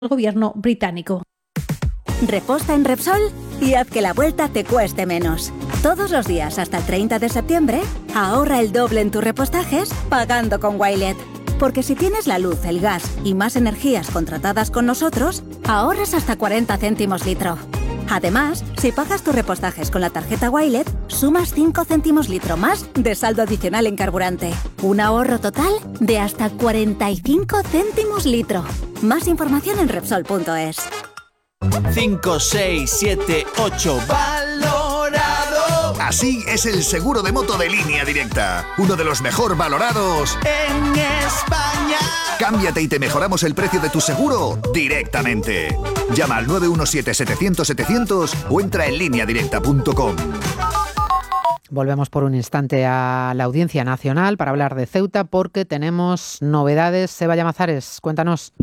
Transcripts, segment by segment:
el gobierno británico. Reposta en Repsol y haz que la vuelta te cueste menos. Todos los días hasta el 30 de septiembre, ahorra el doble en tus repostajes pagando con Wilet. Porque si tienes la luz, el gas y más energías contratadas con nosotros, ahorras hasta 40 céntimos litro. Además, si pagas tus repostajes con la tarjeta Wilet, sumas 5 céntimos litro más de saldo adicional en carburante. Un ahorro total de hasta 45 céntimos litro. Más información en Repsol.es. 5, 6, 7, 8, valorado. Así es el seguro de moto de Línea Directa. Uno de los mejor valorados en España. Cámbiate y te mejoramos el precio de tu seguro directamente. Llama al 917-700-700 o entra en lineadirecta.com. Volvemos por un instante a la Audiencia Nacional para hablar de Ceuta porque tenemos novedades. Seba Llamazares, cuéntanos.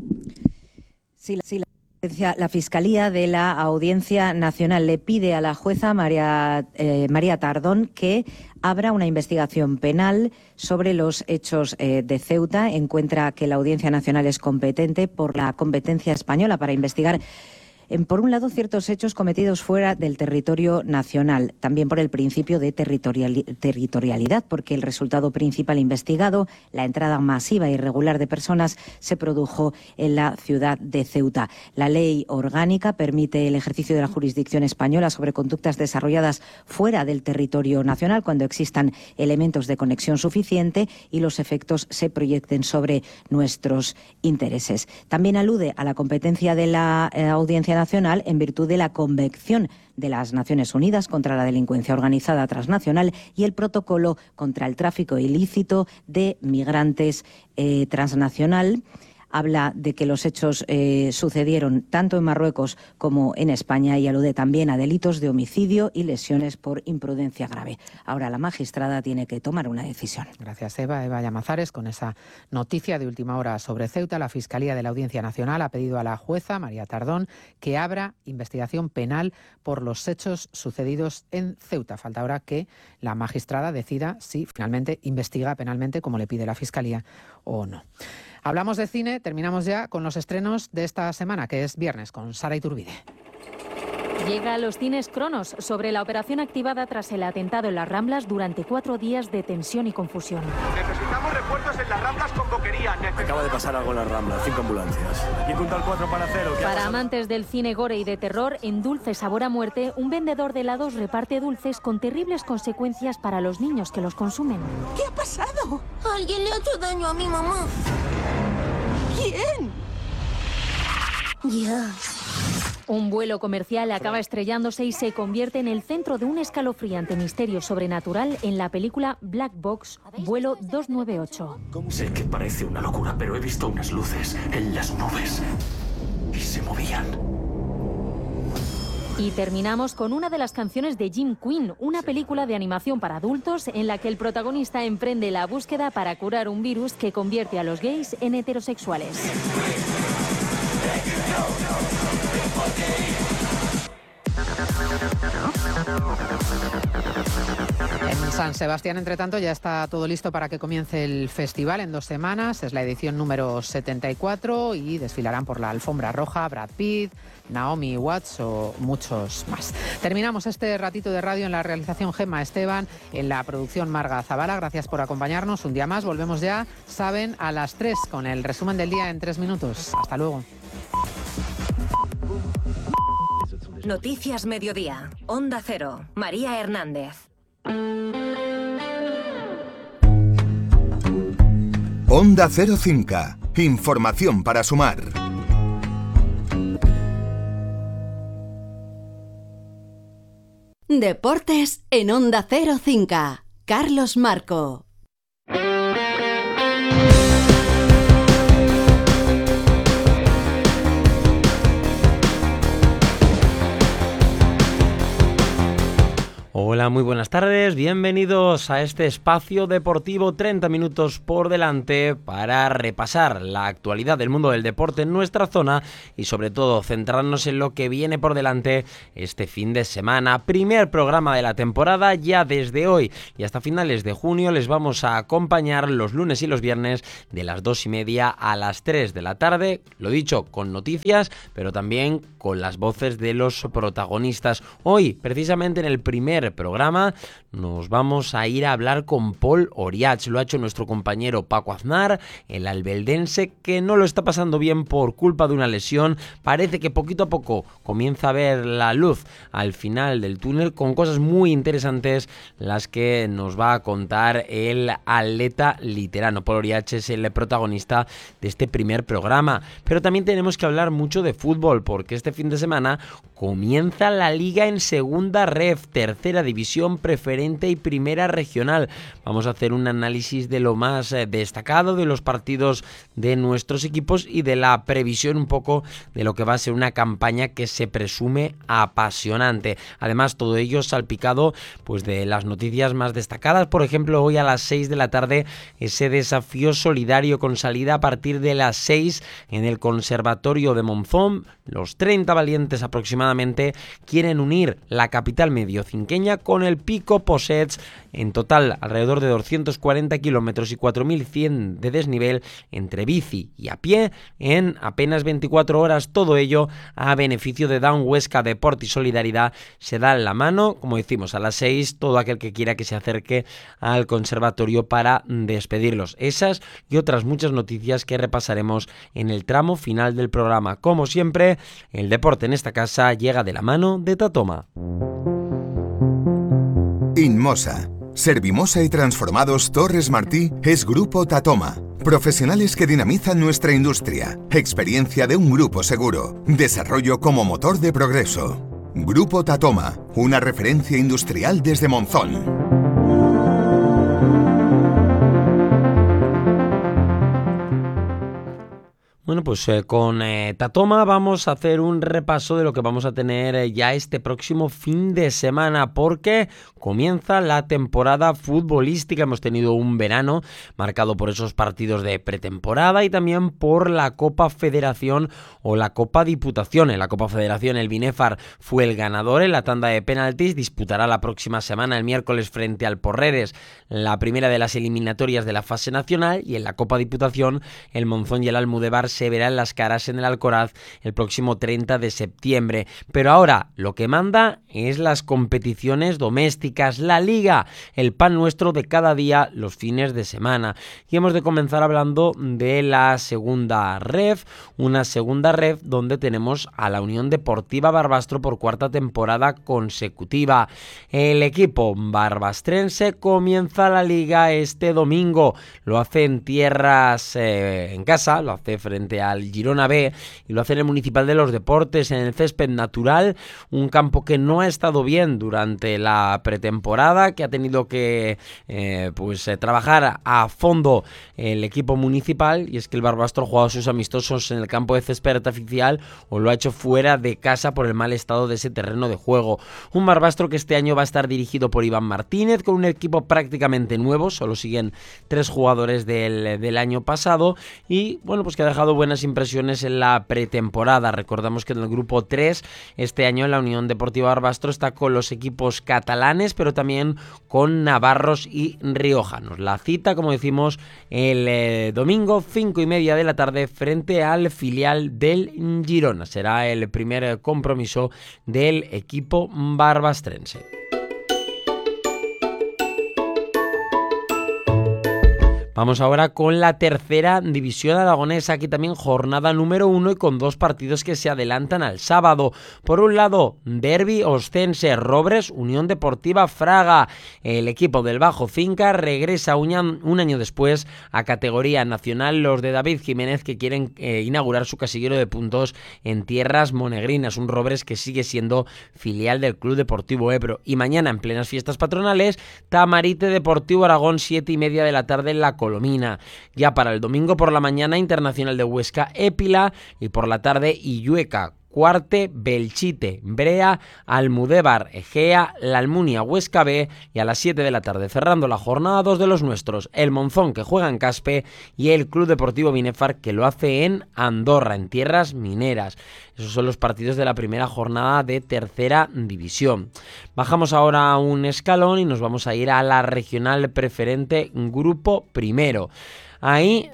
Sí, la Fiscalía de la Audiencia Nacional le pide a la jueza María Tardón que abra una investigación penal sobre los hechos de Ceuta. Encuentra que la Audiencia Nacional es competente por la competencia española para investigar, por un lado, ciertos hechos cometidos fuera del territorio nacional, también por el principio de territorialidad, porque el resultado principal investigado, la entrada masiva e irregular de personas, se produjo en la ciudad de Ceuta. La ley orgánica permite el ejercicio de la jurisdicción española sobre conductas desarrolladas fuera del territorio nacional cuando existan elementos de conexión suficiente y los efectos se proyecten sobre nuestros intereses. También alude a la competencia de la Audiencia Nacional en virtud de la Convención de las Naciones Unidas contra la delincuencia organizada transnacional y el protocolo contra el tráfico ilícito de migrantes transnacional. Habla de que los hechos sucedieron tanto en Marruecos como en España y alude también a delitos de homicidio y lesiones por imprudencia grave. Ahora la magistrada tiene que tomar una decisión. Gracias, Eva Llamazares. Con esa noticia de última hora sobre Ceuta, la Fiscalía de la Audiencia Nacional ha pedido a la jueza María Tardón que abra investigación penal por los hechos sucedidos en Ceuta. Falta ahora que la magistrada decida si finalmente investiga penalmente como le pide la Fiscalía o no. Hablamos de cine, terminamos ya con los estrenos de esta semana, que es viernes, con Sara Iturbide. Llega a los cines Cronos sobre la operación activada tras el atentado en las Ramblas durante 4 días de tensión y confusión. Necesitamos refuerzos en las Ramblas con boquería. Acaba de pasar algo en las Ramblas, 5 ambulancias. Aquí junto al 4 para 0. Para amantes del cine gore y de terror, en Dulce Sabor a Muerte, un vendedor de helados reparte dulces con terribles consecuencias para los niños que los consumen. ¿Qué ha pasado? Alguien le ha hecho daño a mi mamá. ¿Quién? Ya. Un vuelo comercial acaba estrellándose y se convierte en el centro de un escalofriante misterio sobrenatural en la película Black Box, vuelo 298. Sé que parece una locura, pero he visto unas luces en las nubes y se movían. Y terminamos con una de las canciones de Jim Queen, una película de animación para adultos en la que el protagonista emprende la búsqueda para curar un virus que convierte a los gays en heterosexuales. En San Sebastián, entre tanto, ya está todo listo para que comience el festival en 2 semanas. Es la edición número 74 y desfilarán por la alfombra roja Brad Pitt, Naomi Watts o muchos más. Terminamos este ratito de radio en la realización Gemma Esteban, en la producción Marga Zavala. Gracias por acompañarnos un día más. Volvemos ya, saben, a las 3 con el resumen del día en 3 minutos. Hasta luego. Noticias Mediodía. Onda Cero. María Hernández. Onda Cero Cinca. Información para sumar. Deportes en Onda Cero Cinca. Carlos Marco. Hola. Hola, muy buenas tardes, bienvenidos a este espacio deportivo, 30 minutos por delante para repasar la actualidad del mundo del deporte en nuestra zona y sobre todo centrarnos en lo que viene por delante este fin de semana. Primer programa de la temporada, ya desde hoy y hasta finales de junio les vamos a acompañar los lunes y los viernes de las 2:30 a las 3 de la tarde, lo dicho, con noticias, pero también con las voces de los protagonistas. Hoy, precisamente en el primer programa, nos vamos a ir a hablar con Pol Oriach. Lo ha hecho nuestro compañero Paco Aznar, el albeldense, que no lo está pasando bien por culpa de una lesión. Parece que poquito a poco comienza a ver la luz al final del túnel, con cosas muy interesantes las que nos va a contar el atleta literano. Pol Oriach es el protagonista de este primer programa, pero también tenemos que hablar mucho de fútbol, porque este fin de semana comienza la Liga en Segunda Ref, tercera división preferente y primera regional. Vamos a hacer un análisis de lo más destacado de los partidos de nuestros equipos y de la previsión un poco de lo que va a ser una campaña que se presume apasionante. Además, todo ello salpicado pues de las noticias más destacadas. Por ejemplo, hoy a las 6 de la tarde ese desafío solidario con salida a partir de las 6 en el Conservatorio de Monzón. Los 30 valientes aproximadamente quieren unir la capital mediocinqueña con el Pico Possets, en total alrededor de 240 kilómetros y 4.100 de desnivel entre bici y a pie en apenas 24 horas. Todo ello a beneficio de Down Huesca Deporte y Solidaridad. Se da la mano, como decimos, a las 6, todo aquel que quiera que se acerque al conservatorio para despedirlos. Esas y otras muchas noticias que repasaremos en el tramo final del programa. Como siempre, el deporte en esta casa llega de la mano de Tatoma. Inmosa, Servimosa y Transformados Torres Martí es Grupo Tatoma. Profesionales que dinamizan nuestra industria. Experiencia de un grupo seguro. Desarrollo como motor de progreso. Grupo Tatoma, una referencia industrial desde Monzón. Bueno, pues con Tatoma vamos a hacer un repaso de lo que vamos a tener ya este próximo fin de semana, porque comienza la temporada futbolística. Hemos tenido un verano marcado por esos partidos de pretemporada y también por la Copa Federación o la Copa Diputación. En la Copa Federación el Binefar fue el ganador en la tanda de penaltis, disputará la próxima semana el miércoles frente al Porreres la primera de las eliminatorias de la fase nacional, y en la Copa Diputación el Monzón y el Almudévar se verán las caras en el Alcoraz el próximo 30 de septiembre. Pero ahora lo que manda es las competiciones domésticas, la Liga, el pan nuestro de cada día los fines de semana. Y hemos de comenzar hablando de la segunda ref, una segunda ref donde tenemos a la Unión Deportiva Barbastro por cuarta temporada consecutiva. El equipo barbastrense comienza la Liga este domingo, lo hace en tierras en casa, lo hace frente al Girona B y lo hace en el Municipal de los Deportes, en el césped natural, un campo que no ha estado bien durante la pretemporada, que ha tenido que trabajar a fondo el equipo municipal, y es que el Barbastro ha jugado sus amistosos en el campo de césped artificial o lo ha hecho fuera de casa por el mal estado de ese terreno de juego. Un Barbastro que este año va a estar dirigido por Iván Martínez, con un equipo prácticamente nuevo, solo siguen 3 jugadores del año pasado, y bueno, pues que ha dejado buenas impresiones en la pretemporada. Recordamos que en el grupo 3 este año la Unión Deportiva Barbastro está con los equipos catalanes, pero también con navarros y riojanos. La cita, como decimos, el domingo 5:30 de la tarde frente al filial del Girona. Será el primer compromiso del equipo barbastrense. Vamos ahora con la tercera división aragonesa, aquí también jornada número 1 y con 2 partidos que se adelantan al sábado. Por un lado, derbi oscense, Robres, Unión Deportiva Fraga. El equipo del Bajo Cinca regresa un año después a categoría nacional, los de David Jiménez, que quieren inaugurar su casillero de puntos en tierras monegrinas. Un Robres que sigue siendo filial del Club Deportivo Ebro. Y mañana, en plenas fiestas patronales, Tamarite Deportivo Aragón, 7:30 de la tarde en la Colomina. Ya para el domingo por la mañana, Internacional de Huesca Épila, y por la tarde Illueca Cuarte, Belchite, Brea, Almudévar, Egea, La Almunia, Huesca B, y a las 7 de la tarde, cerrando la jornada, dos de los nuestros, el Monzón, que juega en Caspe, y el Club Deportivo Binefar, que lo hace en Andorra, en tierras mineras. Esos son los partidos de la primera jornada de tercera división. Bajamos ahora un escalón y nos vamos a ir a la regional preferente Grupo Primero. Ahí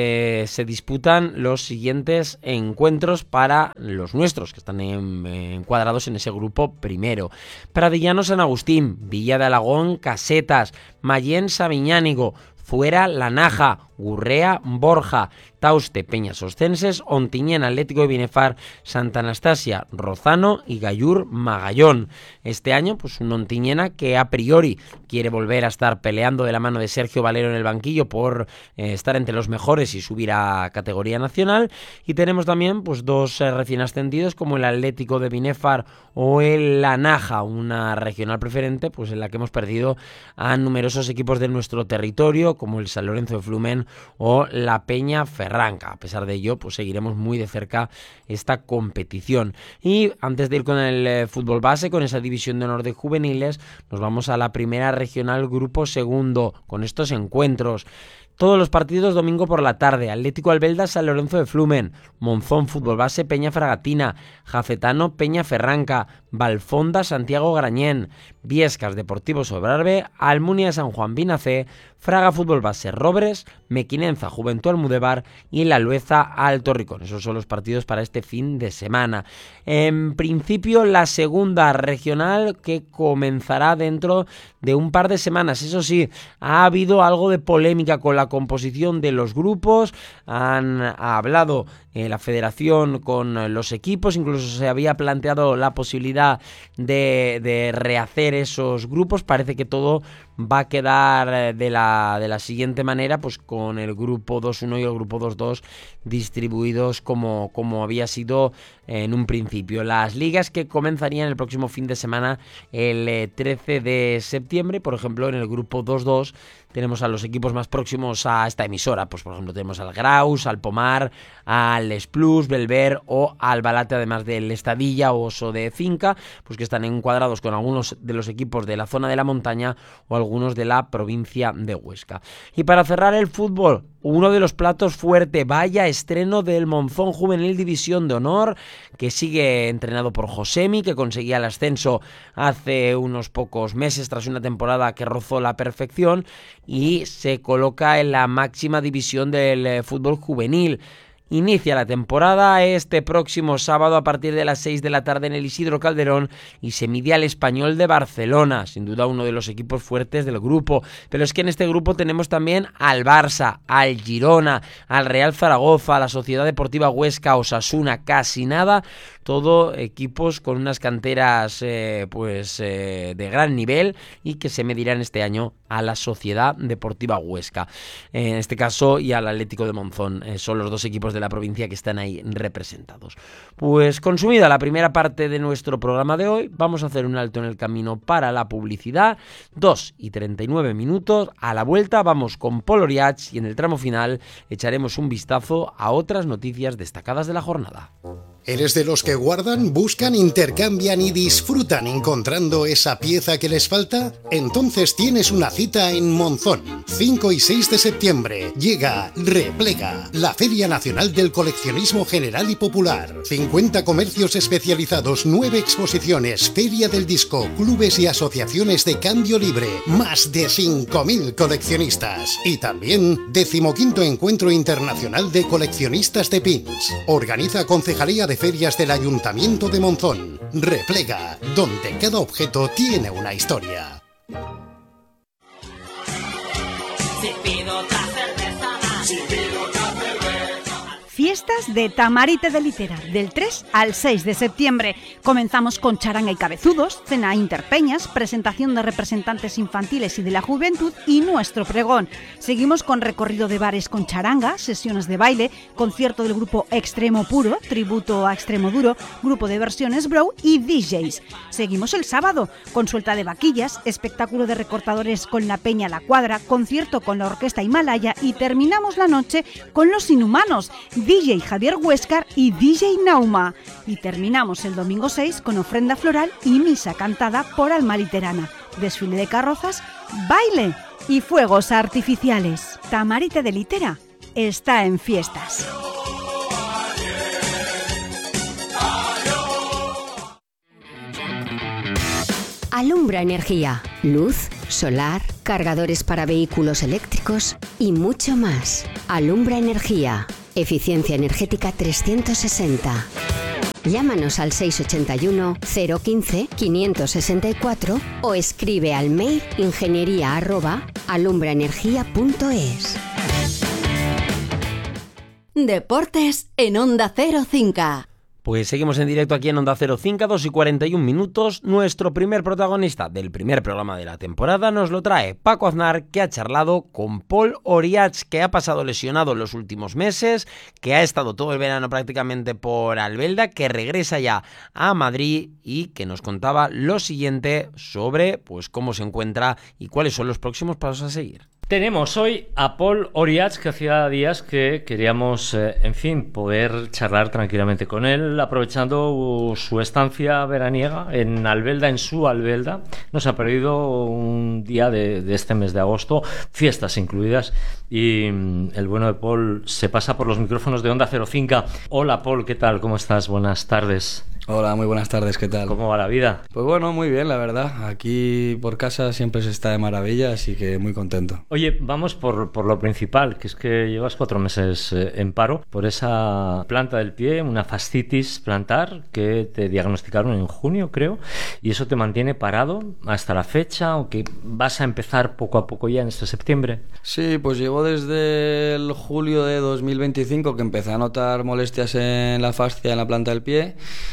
se disputan los siguientes encuentros para los nuestros, que están encuadrados en ese grupo primero. Pradillano San Agustín, Villa de Alagón Casetas, Mayén Sabiñánigo, Fuera La Naja, Gurrea Borja, Tauste Peñas Oscenses, Ontiñén Atlético de Binefar, Santa Anastasia Rozano y Gallur Magallón. Este año, pues un Ontiñena que a priori quiere volver a estar peleando de la mano de Sergio Valero en el banquillo por estar entre los mejores y subir a categoría nacional. Y tenemos también pues dos recién ascendidos como el Atlético de Binefar o el La Naja, una regional preferente pues en la que hemos perdido a numerosos equipos de nuestro territorio como el San Lorenzo de Flumen o la Peña Ferranca. A pesar de ello, pues seguiremos muy de cerca esta competición. Y antes de ir con el fútbol base, con esa división de honor de juveniles, nos vamos a la primera regional Grupo Segundo, con estos encuentros. Todos los partidos domingo por la tarde. Atlético Albelda, San Lorenzo de Flumen, Monzón Fútbol Base, Peña Fragatina, Jafetano, Peña Ferranca, Valfonda, Santiago Grañén, Viescas Deportivo Sobrarbe, Almunia San Juan Binacé, Fraga Fútbol Base Robres, Mequinenza Juventud Almudévar y La Lueza Alto Ricón. Esos son los partidos para este fin de semana. En principio la segunda regional que comenzará dentro de un par de semanas. Eso sí, ha habido algo de polémica con la composición de los grupos. Han hablado la federación con los equipos, incluso se había planteado la posibilidad de rehacer esos grupos. Parece que todo va a quedar de la siguiente manera, pues con el grupo 2-1 y el grupo 2-2 distribuidos como había sido en un principio. Las ligas que comenzarían el próximo fin de semana, el 13 de septiembre, por ejemplo, en el grupo 2-2 tenemos a los equipos más próximos a esta emisora, pues por ejemplo tenemos al Graus, al Pomar, al Les Plus, Belver o al Balate, además del Estadilla o Oso de Finca, pues que están encuadrados con algunos de los equipos de la zona de la montaña o algunos de la provincia de Huesca. Y para cerrar el fútbol, uno de los platos fuerte, vaya estreno del Monzón Juvenil División de Honor, que sigue entrenado por Josemi, que conseguía el ascenso hace unos pocos meses tras una temporada que rozó la perfección y se coloca en la máxima división del fútbol juvenil. Inicia la temporada este próximo sábado a partir de las 6 de la tarde en el Isidro Calderón y se mide al Español de Barcelona, sin duda uno de los equipos fuertes del grupo. Pero es que en este grupo tenemos también al Barça, al Girona, al Real Zaragoza, a la Sociedad Deportiva Huesca, Osasuna, casi nada. Todo equipos con unas canteras de gran nivel y que se medirán este año a la Sociedad Deportiva Huesca. En este caso y al Atlético de Monzón. Son los dos equipos de la provincia que están ahí representados. Pues consumida la primera parte de nuestro programa de hoy, vamos a hacer un alto en el camino para la publicidad. 2:39. A la vuelta vamos con Pol Oriach y en el tramo final echaremos un vistazo a otras noticias destacadas de la jornada. ¿Eres de los que guardan, buscan, intercambian y disfrutan encontrando esa pieza que les falta? Entonces tienes una cita en Monzón. 5 y 6 de septiembre llega Replega, la Feria Nacional del Coleccionismo General y Popular. 50 comercios especializados, 9 exposiciones, Feria del Disco, clubes y asociaciones de cambio libre, más de 5.000 coleccionistas. Y también 15º Encuentro Internacional de Coleccionistas de Pins. Organiza Concejalía de Ferias del Ayuntamiento de Monzón. Replega, donde cada objeto tiene una historia. Fiestas de Tamarite de Litera, del 3 al 6 de septiembre. Comenzamos con charanga y cabezudos, cena interpeñas, presentación de representantes infantiles y de la juventud y nuestro pregón. Seguimos con recorrido de bares con charanga, sesiones de baile, concierto del grupo Extremo Puro, tributo a Extremo Duro, grupo de versiones Bro y DJs. Seguimos el sábado con suelta de vaquillas, espectáculo de recortadores con la Peña La Cuadra, concierto con la Orquesta Himalaya y terminamos la noche con Los Inhumanos, DJ Javier Huéscar y DJ Nauma. Y terminamos el domingo 6 con ofrenda floral y misa cantada por Alma Literana, desfile de carrozas, baile y fuegos artificiales. Tamarite de Litera está en fiestas. Alumbra Energía, luz, solar, cargadores para vehículos eléctricos y mucho más. Alumbra Energía, eficiencia energética 360. Llámanos al 681 015 564 o escribe al mail ingeniería@alumbraenergia.es. Deportes en Onda Cero Cinca. Pues seguimos en directo aquí en Onda Cero Cinca, 2:41. Nuestro primer protagonista del primer programa de la temporada nos lo trae Paco Aznar, que ha charlado con Pol Oriach, que ha pasado lesionado los últimos meses, que ha estado todo el verano prácticamente por Albelda, que regresa ya a Madrid y que nos contaba lo siguiente sobre pues cómo se encuentra y cuáles son los próximos pasos a seguir. Tenemos hoy a Pol Oriach, que hacía días que queríamos, poder charlar tranquilamente con él, aprovechando su estancia veraniega en Albelda, en su Albelda. Nos ha perdido un día de este mes de agosto, fiestas incluidas, y el bueno de Pol se pasa por los micrófonos de Onda Cero Cinca. Hola Pol, ¿qué tal? ¿Cómo estás? Buenas tardes. Hola, muy buenas tardes, ¿qué tal? ¿Cómo va la vida? Pues bueno, muy bien, la verdad. Aquí por casa siempre se está de maravilla, así que muy contento. Oye, vamos por lo principal, que es que llevas 4 meses en paro por esa planta del pie, una fascitis plantar que te diagnosticaron en junio, creo, y eso te mantiene parado hasta la fecha, o que vas a empezar poco a poco ya en este septiembre. Sí, pues llevo desde el julio de 2025 que empecé a notar molestias en la fascia, en la planta del pie.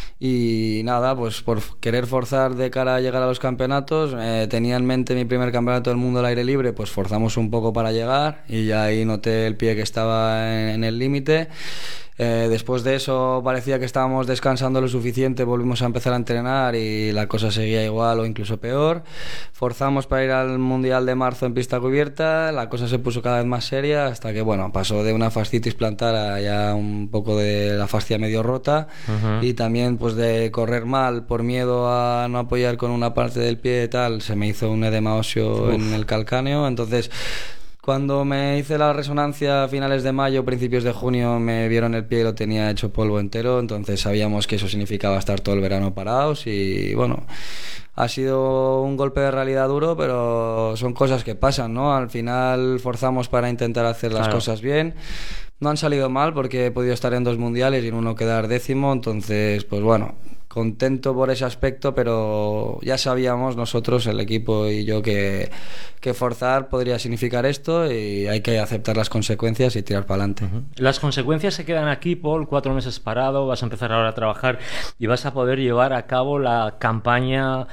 Y nada, pues por querer forzar de cara a llegar a los campeonatos, tenía en mente mi primer campeonato del mundo al aire libre, pues forzamos un poco para llegar y ya ahí noté el pie que estaba en el límite. Después de eso parecía que estábamos descansando lo suficiente, volvimos a empezar a entrenar y la cosa seguía igual o incluso peor. Forzamos para ir al Mundial de marzo en pista cubierta, la cosa se puso cada vez más seria hasta que pasó de una fascitis plantar a ya un poco de la fascia medio rota. Y también pues de correr mal por miedo a no apoyar con una parte del pie y tal, se me hizo un edema óseo en el calcáneo. Entonces, cuando me hice la resonancia a finales de mayo, principios de junio, me vieron el pie y lo tenía hecho polvo entero, entonces sabíamos que eso significaba estar todo el verano parados y bueno, ha sido un golpe de realidad duro, pero son cosas que pasan, ¿no? Al final forzamos para intentar hacer las cosas bien. No han salido mal porque he podido estar en 2 mundiales y en uno quedar 10º, entonces pues bueno, contento por ese aspecto, pero ya sabíamos nosotros, el equipo y yo, que forzar podría significar esto y hay que aceptar las consecuencias y tirar para adelante. Las consecuencias se quedan aquí, Pol, 4 meses parado, vas a empezar ahora a trabajar y vas a poder llevar a cabo la campaña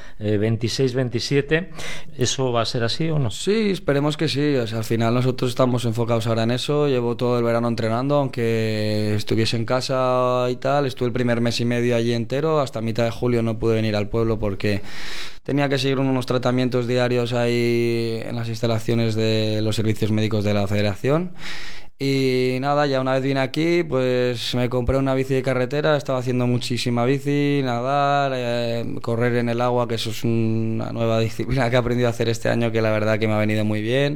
26-27. ¿Eso va a ser así o no? Sí, esperemos que sí. O sea, al final nosotros estamos enfocados ahora en eso. Llevo todo el verano entrenando, aunque estuviese en casa y tal. Estuve el primer mes y medio allí entero. Hasta mitad de julio no pude venir al pueblo porque tenía que seguir unos tratamientos diarios ahí en las instalaciones de los servicios médicos de la Federación. Y nada, ya una vez vine aquí, pues me compré una bici de carretera, estaba haciendo muchísima bici, nadar, correr en el agua, que eso es una nueva disciplina que he aprendido a hacer este año, que la verdad que me ha venido muy bien.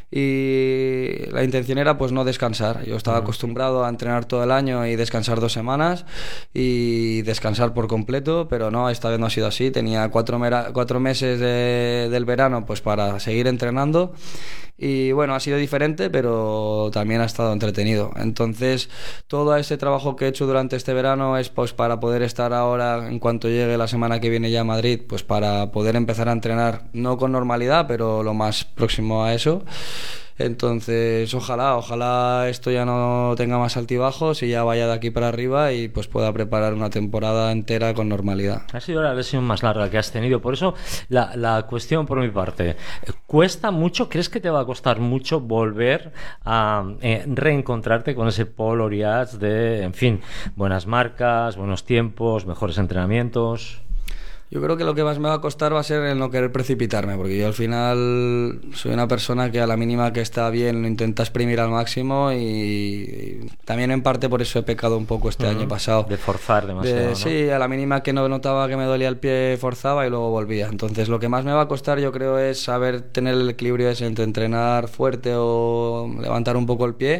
Y la intención era pues no descansar. Yo estaba acostumbrado a entrenar todo el año y descansar 2 semanas y descansar por completo, pero no, esta vez no ha sido así. Tenía 4 meses del verano pues para seguir entrenando. Y bueno, ha sido diferente, pero también ha estado entretenido. Entonces, todo ese trabajo que he hecho durante este verano es pues para poder estar ahora, en cuanto llegue la semana que viene ya a Madrid, pues para poder empezar a entrenar, no con normalidad, pero lo más próximo a eso. Entonces, ojalá esto ya no tenga más altibajos y ya vaya de aquí para arriba y pues pueda preparar una temporada entera con normalidad. Ha sido la lesión más larga que has tenido, por eso la cuestión por mi parte, ¿cuesta mucho? ¿Crees que te va a costar mucho volver a reencontrarte con ese Pol Oriach de, en fin, buenas marcas, buenos tiempos, mejores entrenamientos? Yo creo que lo que más me va a costar va a ser el no querer precipitarme, porque yo al final soy una persona que a la mínima que está bien lo intenta exprimir al máximo y también en parte por eso he pecado un poco este año pasado. De forzar demasiado, ¿no? Sí, a la mínima que no notaba que me dolía el pie forzaba y luego volvía. Entonces lo que más me va a costar yo creo es saber tener el equilibrio ese entre entrenar fuerte o levantar un poco el pie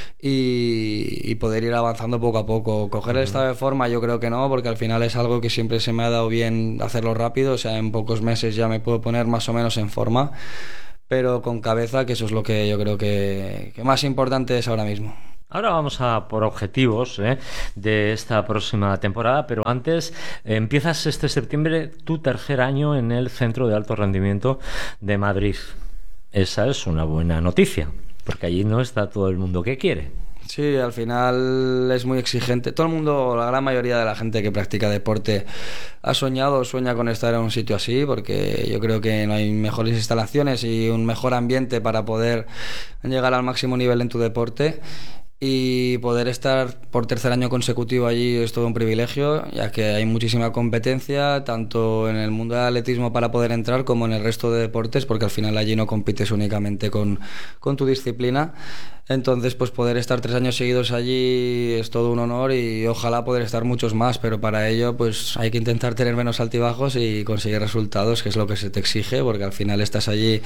y poder ir avanzando poco a poco. Coger el estado de forma yo creo que no, porque al final es algo que siempre se me ha dado bien hacerlo rápido, o sea, en pocos meses ya me puedo poner más o menos en forma, pero con cabeza, que eso es lo que yo creo que más importante es ahora mismo. Ahora vamos a por objetivos de esta próxima temporada, pero antes empiezas este septiembre tu tercer año en el Centro de Alto Rendimiento de Madrid. Esa es una buena noticia, porque allí no está todo el mundo que quiere. Sí, al final es muy exigente. Todo el mundo, la gran mayoría de la gente que practica deporte ha soñado o sueña con estar en un sitio así, porque yo creo que no hay mejores instalaciones y un mejor ambiente para poder llegar al máximo nivel en tu deporte. Y poder estar por tercer año consecutivo allí es todo un privilegio, ya que hay muchísima competencia, tanto en el mundo del atletismo para poder entrar como en el resto de deportes, porque al final allí no compites únicamente con tu disciplina. Entonces, pues poder estar 3 años seguidos allí es todo un honor y ojalá poder estar muchos más, pero para ello pues hay que intentar tener menos altibajos y conseguir resultados, que es lo que se te exige, porque al final estás allí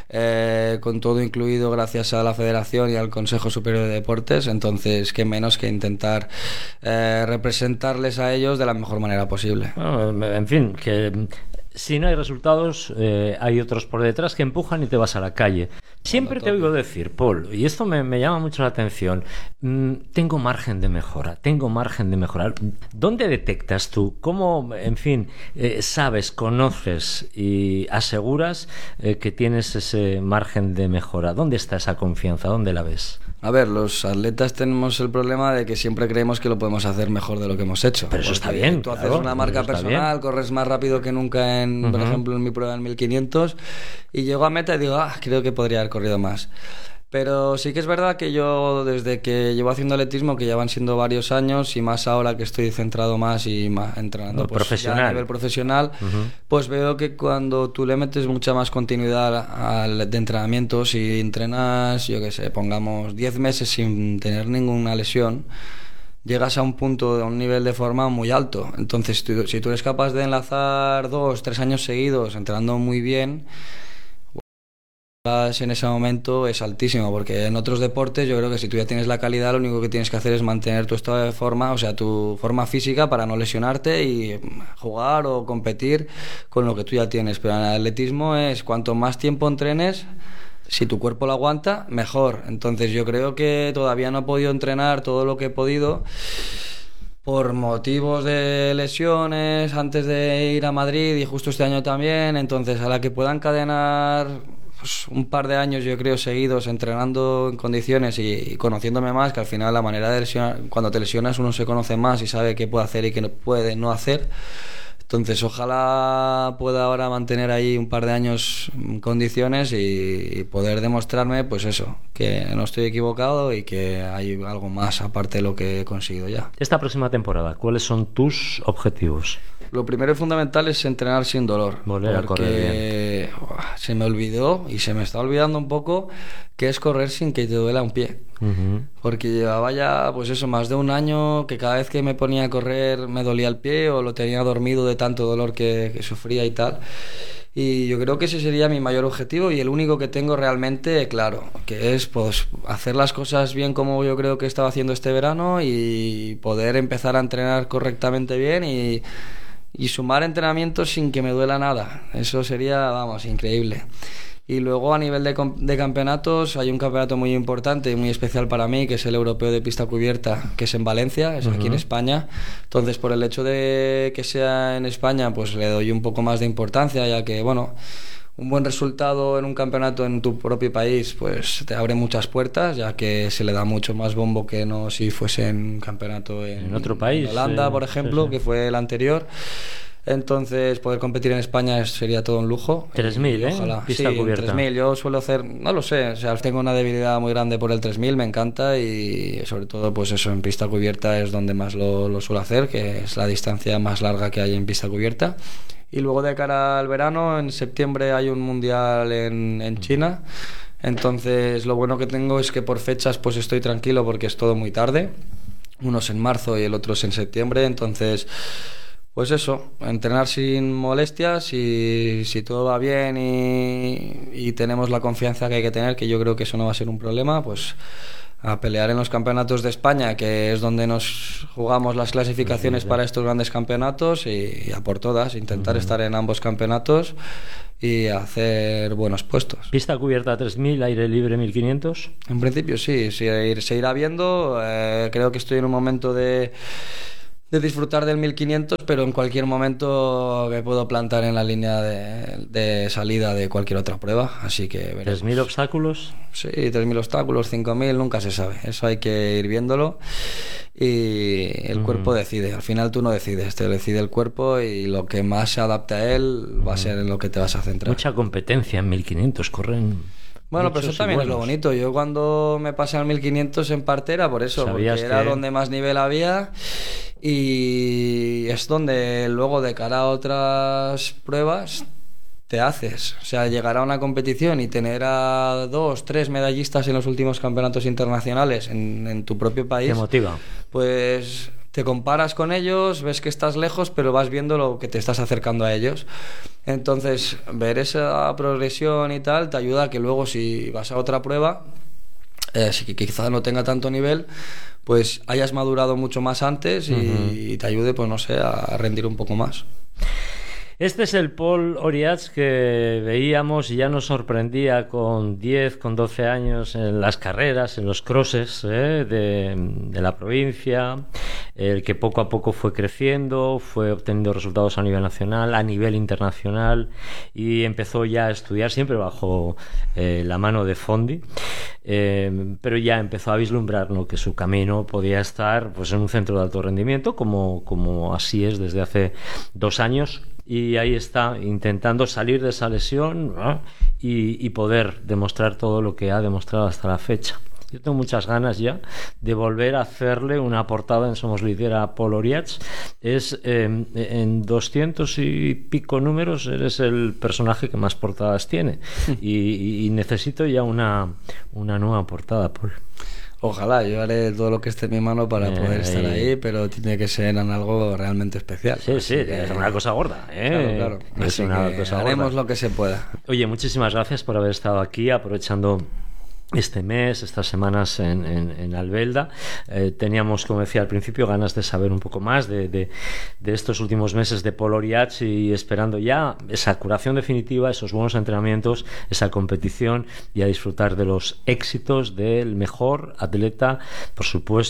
con todo incluido gracias a la Federación y al Consejo Superior de Deportes, entonces qué menos que intentar representarles a ellos de la mejor manera posible. Bueno, en fin, que si no hay resultados, hay otros por detrás que empujan y te vas a la calle. Siempre te oigo decir, Paul, y esto me llama mucho la atención, tengo margen de mejora, tengo margen de mejorar. ¿Dónde detectas tú? ¿Cómo, en fin, sabes, conoces y aseguras que tienes ese margen de mejora? ¿Dónde está esa confianza? ¿Dónde la ves? A ver, los atletas tenemos el problema de que siempre creemos que lo podemos hacer mejor de lo que hemos hecho. Pero eso está bien. Tú haces una marca personal, corres más rápido que nunca por ejemplo, en mi prueba en 1500 y llego a meta y digo, creo que podría haber corrido más. Pero sí que es verdad que yo, desde que llevo haciendo atletismo, que ya van siendo varios años y más ahora que estoy centrado más y más entrenando profesional. Ya a nivel profesional, pues veo que cuando tú le metes mucha más continuidad de entrenamiento, si entrenas, yo qué sé, pongamos 10 meses sin tener ninguna lesión, llegas a un punto, a un nivel de forma muy alto. Entonces, si tú eres capaz de enlazar 2-3 años seguidos entrenando muy bien, en ese momento es altísimo, porque en otros deportes yo creo que si tú ya tienes la calidad, lo único que tienes que hacer es mantener tu estado de forma, o sea, tu forma física para no lesionarte y jugar o competir con lo que tú ya tienes. Pero en el atletismo es cuanto más tiempo entrenes, si tu cuerpo lo aguanta, mejor. Entonces yo creo que todavía no he podido entrenar todo lo que he podido por motivos de lesiones antes de ir a Madrid y justo este año también. Entonces a la que pueda encadenar pues un par de años, yo creo, seguidos entrenando en condiciones y conociéndome más, que al final la manera de lesionar, cuando te lesionas uno se conoce más y sabe qué puede hacer y qué puede no hacer. Entonces ojalá pueda ahora mantener ahí un par de años en condiciones y poder demostrarme, pues eso, que no estoy equivocado y que hay algo más aparte de lo que he conseguido ya. Esta próxima temporada, ¿cuáles son tus objetivos? Lo primero y fundamental es entrenar sin dolor. Volver a correr bien. Se me olvidó y se me está olvidando un poco que es correr sin que te duela un pie. Porque llevaba ya, pues eso, más de un año que cada vez que me ponía a correr me dolía el pie o lo tenía dormido de tanto dolor que sufría y tal. Y yo creo que ese sería mi mayor objetivo y el único que tengo realmente claro, que es pues hacer las cosas bien como yo creo que estaba haciendo este verano y poder empezar a entrenar correctamente bien y sumar entrenamientos sin que me duela nada. Eso sería, vamos, increíble. Y luego a nivel de campeonatos hay un campeonato muy importante y muy especial para mí, que es el Europeo de Pista Cubierta, que es en Valencia, es aquí en España. Entonces, por el hecho de que sea en España, pues le doy un poco más de importancia, ya que, bueno, un buen resultado en un campeonato en tu propio país pues te abre muchas puertas, ya que se le da mucho más bombo que no si fuese en un campeonato en otro país, en Holanda, por ejemplo, sí. Que fue el anterior. Entonces, poder competir en España sería todo un lujo. 3.000, ojalá. Pista cubierta. 3.000. Yo suelo hacer, no lo sé, o sea, tengo una debilidad muy grande por el 3.000, me encanta y sobre todo, pues eso, en pista cubierta es donde más lo suelo hacer, que es la distancia más larga que hay en pista cubierta. Y luego de cara al verano, en septiembre hay un mundial en China. Entonces lo bueno que tengo es que por fechas pues estoy tranquilo porque es todo muy tarde. Uno es en marzo y el otro es en septiembre. Entonces, pues eso, entrenar sin molestias y si todo va bien y tenemos la confianza que hay que tener, que yo creo que eso no va a ser un problema, pues a pelear en los campeonatos de España, que es donde nos jugamos las clasificaciones para estos grandes campeonatos, y a por todas, intentar estar en ambos campeonatos y hacer buenos puestos. ¿Pista cubierta 3000, aire libre 1500? En principio sí, se irá viendo. Creo que estoy en un momento de disfrutar del 1500, pero en cualquier momento me puedo plantar en la línea de salida de cualquier otra prueba, así que veremos. ¿3.000 obstáculos? Sí, 3.000 obstáculos, 5.000, nunca se sabe, eso hay que ir viéndolo y el cuerpo decide, al final tú no decides, te decide el cuerpo y lo que más se adapte a él va a ser en lo que te vas a centrar. Mucha competencia en 1500, corren... Bueno, pero eso también es lo bonito. Yo cuando me pasé al 1500 en parte era por eso, porque era donde más nivel había y es donde luego de cara a otras pruebas te haces. O sea, llegar a una competición y tener a 2, 3 medallistas en los últimos campeonatos internacionales en tu propio país. Te motiva. Pues te comparas con ellos, ves que estás lejos, pero vas viendo lo que te estás acercando a ellos. Entonces, ver esa progresión y tal te ayuda a que luego si vas a otra prueba, si quizás no tenga tanto nivel, pues hayas madurado mucho más antes y te ayude, pues no sé, a rendir un poco más. Este es el Pol Oriach que veíamos y ya nos sorprendía con 10, con 12 años en las carreras, en los crosses de la provincia, el que poco a poco fue creciendo, fue obteniendo resultados a nivel nacional, a nivel internacional y empezó ya a estudiar siempre bajo la mano de Fondi, pero ya empezó a vislumbrar, ¿no?, que su camino podía estar pues en un centro de alto rendimiento como así es desde hace 2 años. Y ahí está, intentando salir de esa lesión, ¿no?, y poder demostrar todo lo que ha demostrado hasta la fecha. Yo tengo muchas ganas ya de volver a hacerle una portada en Somos Líder a Pol Oriach. Es en 200 y pico números, eres el personaje que más portadas tiene. Y necesito ya una nueva portada, Pol. Ojalá, yo haré todo lo que esté en mi mano para poder estar ahí, pero tiene que ser en algo realmente especial. Sí, es una cosa gorda, Claro. Es una cosa haremos gorda. lo que se pueda. Oye, muchísimas gracias por haber estado aquí, aprovechando este mes, estas semanas en Albelda. Teníamos, como decía al principio, ganas de saber un poco más de estos últimos meses de Pol Oriach y esperando ya esa curación definitiva, esos buenos entrenamientos, esa competición y a disfrutar de los éxitos del mejor atleta, por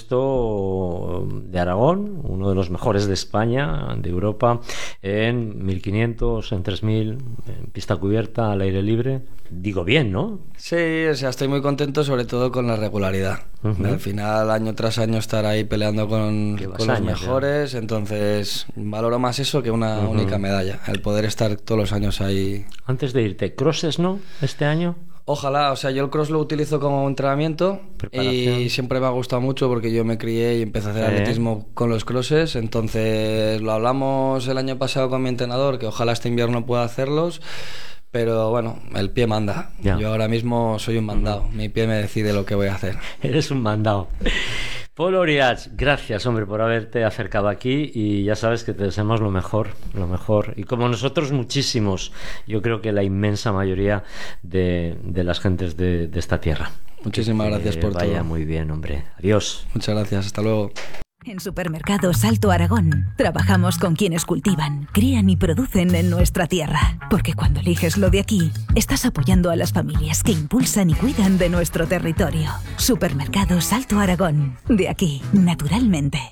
supuesto, de Aragón, uno de los mejores de España, de Europa, en 1500, en 3000, en pista cubierta, al aire libre. Digo bien, ¿no? Sí, o sea, estoy muy contento sobre todo con la regularidad. Al final, año tras año, estar ahí peleando con los mejores, entonces valoro más eso que una única medalla, el poder estar todos los años ahí. Antes de irte, ¿crosses, no? ¿Este año? Ojalá, o sea, yo el cross lo utilizo como entrenamiento y siempre me ha gustado mucho porque yo me crié y empecé a hacer atletismo con los crosses, entonces lo hablamos el año pasado con mi entrenador, que ojalá este invierno pueda hacerlos. Pero bueno, el pie manda. Ya. Yo ahora mismo soy un mandado. Mi pie me decide lo que voy a hacer. Eres un mandado. Pol Oriach, gracias, hombre, por haberte acercado aquí y ya sabes que te deseamos lo mejor. Y como nosotros, muchísimos, yo creo que la inmensa mayoría de las gentes de esta tierra. Muchísimas gracias por todo. Vaya muy bien, hombre. Adiós. Muchas gracias, hasta luego. En Supermercados Alto Aragón trabajamos con quienes cultivan, crían y producen en nuestra tierra. Porque cuando eliges lo de aquí, estás apoyando a las familias que impulsan y cuidan de nuestro territorio. Supermercados Alto Aragón. De aquí, naturalmente.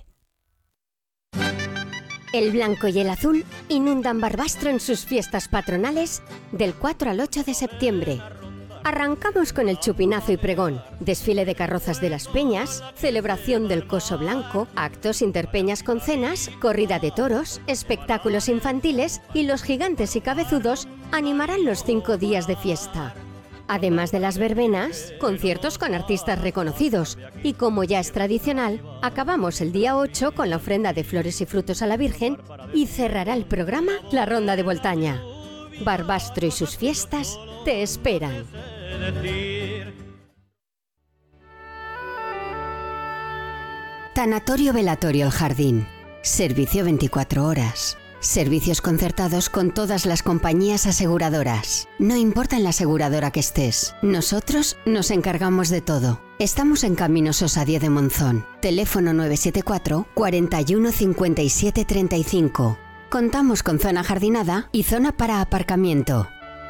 El blanco y el azul inundan Barbastro en sus fiestas patronales del 4 al 8 de septiembre. Arrancamos con el chupinazo y pregón, desfile de carrozas de las peñas, celebración del coso blanco, actos interpeñas con cenas, corrida de toros, espectáculos infantiles y los gigantes y cabezudos animarán los 5 días de fiesta. Además de las verbenas, conciertos con artistas reconocidos. Y como ya es tradicional, acabamos el día 8 con la ofrenda de flores y frutos a la Virgen y cerrará el programa la Ronda de Voltaña. Barbastro y sus fiestas te esperan. Tanatorio Velatorio El Jardín. Servicio 24 horas. Servicios concertados con todas las compañías aseguradoras. No importa en la aseguradora que estés, nosotros nos encargamos de todo. Estamos en Camino Sosa 10 de Monzón. Teléfono 974 41 57 35. Contamos con zona jardinada y zona para aparcamiento.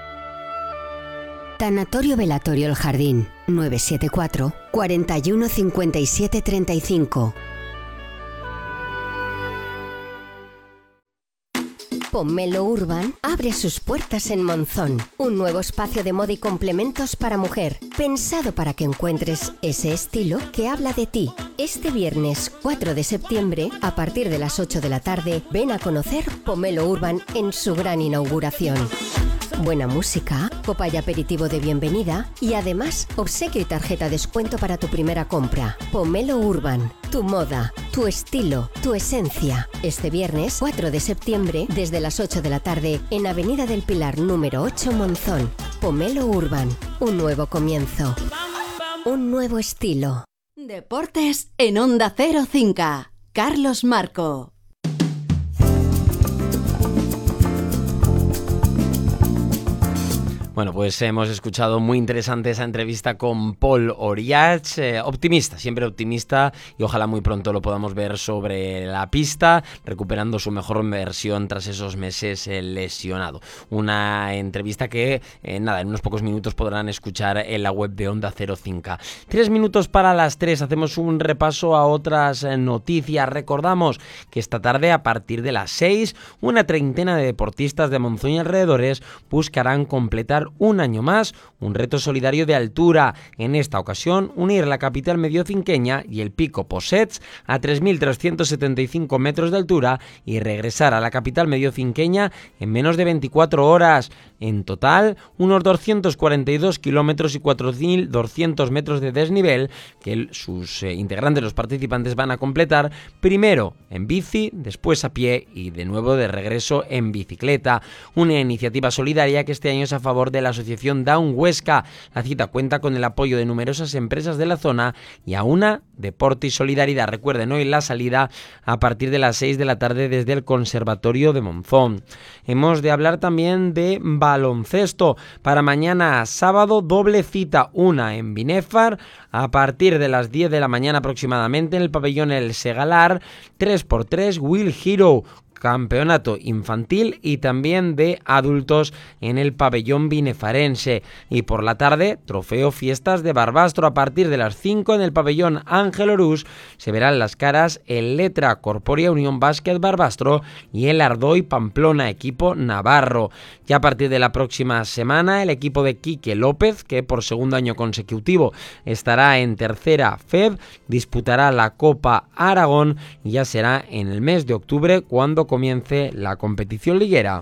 Tanatorio Velatorio El Jardín. 974 41 57 35. Pomelo Urban abre sus puertas en Monzón, un nuevo espacio de moda y complementos para mujer, pensado para que encuentres ese estilo que habla de ti. Este viernes 4 de septiembre, a partir de las 8 de la tarde, ven a conocer Pomelo Urban en su gran inauguración. Buena música, copa y aperitivo de bienvenida y además obsequio y tarjeta descuento para tu primera compra. Pomelo Urban, tu moda, tu estilo, tu esencia. Este viernes 4 de septiembre desde las 8 de la tarde en Avenida del Pilar número 8 Monzón. Pomelo Urban, un nuevo comienzo, un nuevo estilo. Deportes en Onda Cero Cinca. Carlos Marco. Bueno, pues hemos escuchado muy interesante esa entrevista con Pol Oriach, optimista, siempre optimista, y ojalá muy pronto lo podamos ver sobre la pista, recuperando su mejor versión tras esos meses lesionado. Una entrevista que, en unos pocos minutos podrán escuchar en la web de Onda Cero Cinca. 3 minutos para las 3, hacemos un repaso a otras noticias. Recordamos que esta tarde, a partir de las 6, una treintena de deportistas de Monzón y alrededores buscarán completar un año más un reto solidario de altura. En esta ocasión, unir la capital mediocinqueña y el pico Possets a 3.375 metros de altura y regresar a la capital mediocinqueña en menos de 24 horas. En total, unos 242 kilómetros y 4.200 metros de desnivel que sus integrantes, los participantes, van a completar primero en bici, después a pie y de nuevo de regreso en bicicleta. Una iniciativa solidaria que este año es a favor de la asociación Down Huesca. La cita cuenta con el apoyo de numerosas empresas de la zona y a una Deporte y Solidaridad. Recuerden, hoy la salida a partir de las 6 de la tarde desde el Conservatorio de Monzón. Hemos de hablar también de baloncesto. Para mañana sábado, doble cita, una en Binefar a partir de las 10 de la mañana aproximadamente en el pabellón El Segalar, 3x3 Will Hero, campeonato infantil y también de adultos en el pabellón binefarense. Y por la tarde, trofeo Fiestas de Barbastro. A partir de las 5 en el pabellón Ángel Orús se verán las caras el Letra Corporia Unión Básquet Barbastro y el Ardoy Pamplona, equipo navarro. Ya a partir de la próxima semana, el equipo de Quique López, que por segundo año consecutivo estará en tercera FEB, disputará la Copa Aragón y ya será en el mes de octubre cuando comience la competición liguera.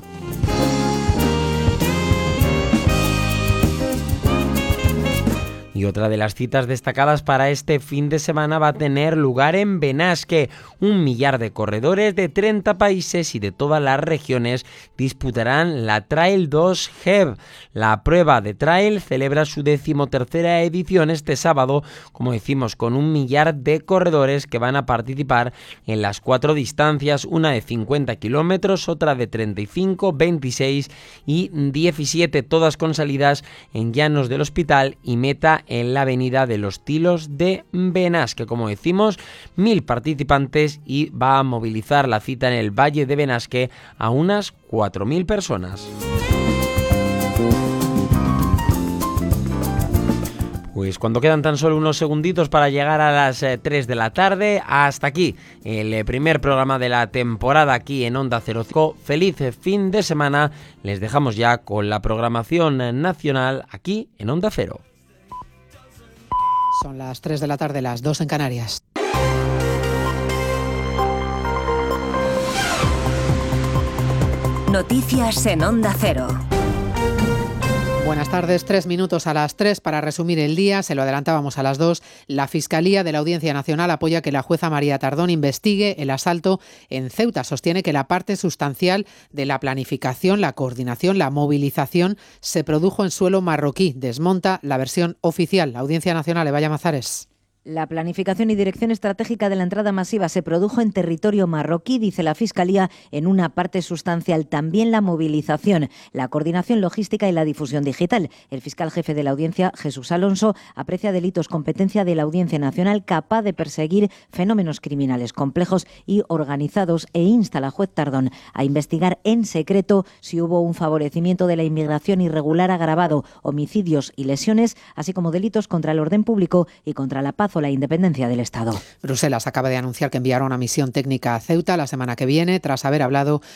Y otra de las citas destacadas para este fin de semana va a tener lugar en Benasque. 1 millar de corredores de 30 países y de todas las regiones disputarán la Trail 2 HEB. La prueba de trail celebra su 13ª edición este sábado, como decimos, con 1 millar de corredores que van a participar en las 4 distancias, una de 50 kilómetros, otra de 35, 26 y 17, todas con salidas en Llanos del Hospital y meta en la avenida de los Tilos de Benasque. Como decimos, 1.000 participantes y va a movilizar la cita en el Valle de Benasque a unas 4.000 personas. Pues cuando quedan tan solo unos segunditos para llegar a las 3 de la tarde, hasta aquí el primer programa de la temporada aquí en Onda Cero Cinco. Feliz fin de semana. Les dejamos ya con la programación nacional aquí en Onda Cero. Son las 3 de la tarde, las 2 en Canarias. Noticias en Onda Cero. Buenas tardes, 3 minutos a las 3 para resumir el día, se lo adelantábamos a las 2. La Fiscalía de la Audiencia Nacional apoya que la jueza María Tardón investigue el asalto en Ceuta. Sostiene que la parte sustancial de la planificación, la coordinación, la movilización se produjo en suelo marroquí. Desmonta la versión oficial. La Audiencia Nacional, Eva Llamazares. La planificación y dirección estratégica de la entrada masiva se produjo en territorio marroquí, dice la Fiscalía, en una parte sustancial. También la movilización, la coordinación logística y la difusión digital. El fiscal jefe de la Audiencia, Jesús Alonso, aprecia delitos competencia de la Audiencia Nacional capaz de perseguir fenómenos criminales complejos y organizados e insta a la juez Tardón a investigar en secreto si hubo un favorecimiento de la inmigración irregular agravado, homicidios y lesiones, así como delitos contra el orden público y contra la paz o la independencia del Estado. Bruselas acaba de anunciar que enviará una misión técnica a Ceuta la semana que viene, tras haber hablado